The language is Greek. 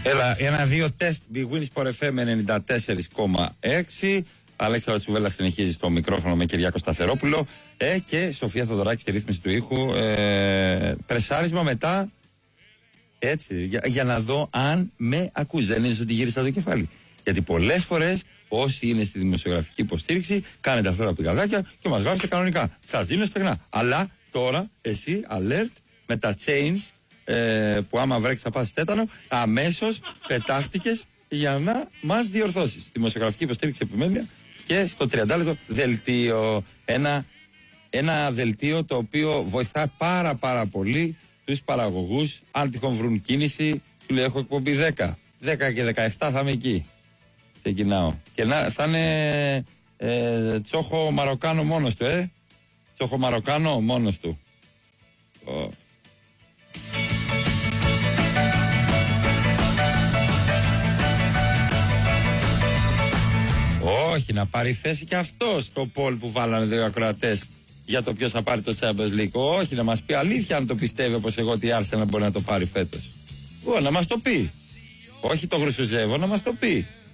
Έλα, 1-2 τεστ Big Win Sport FM 94,6. Αλέξανδρος Τσουβέλλας συνεχίζει στο μικρόφωνο με Κυριάκο Σταθερόπουλο και Σοφία Θοδωράκη στη ρύθμιση του ήχου. Πρεσάρισμα μετά. Έτσι, για να δω αν με ακούς. Δεν είναι ότι γύρισα το κεφάλι. Γιατί πολλές φορές όσοι είναι στη δημοσιογραφική υποστήριξη κάνετε αυτά τα πηγαδάκια και μας γράφετε κανονικά. Σας δίνω στεγνά. Αλλά τώρα εσύ alert με τα chains που άμα βρέξεις θα πάθεις τέτανο, αμέσως πετάχτηκες για να μας διορθώσεις. Δημοσιογραφική υποστήριξη επιμέλεια και στο 30 λεπτό δελτίο. Ένα δελτίο το οποίο βοηθά πάρα πολύ τους παραγωγούς. Αν τυχόν βρουν κίνηση, σου λέει έχω εκπομπή 10 και 17 θα είμαι εκεί. Ξεκινάω. Και θα είναι τσόχο Μαροκάνο μόνος του, Τσόχο Μαροκάνο μόνος του. Όχι, να πάρει θέση και αυτό στο poll που βάλανε δύο ακροατές για το ποιος θα πάρει το Champions League. Όχι, να μας πει αλήθεια αν το πιστεύει όπως εγώ ότι η Arsenal μπορεί να το πάρει φέτος. Να μας το πει. Όχι το γρουσουζεύω, να μας το πει.